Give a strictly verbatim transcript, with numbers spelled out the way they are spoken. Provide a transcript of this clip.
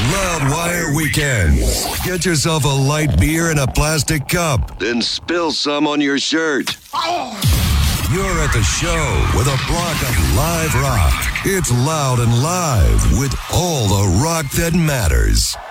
Loudwire Weekends. Get yourself a light beer in a plastic cup, then spill some on your shirt. You're at the show with a block of live rock. It's loud and live with all the rock that matters.